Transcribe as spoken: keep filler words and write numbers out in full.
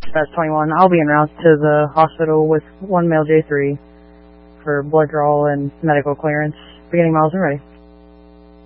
Dispatch twenty-one, I'll be en route to the hospital with one male J three for blood draw and medical clearance. Beginning miles and ready.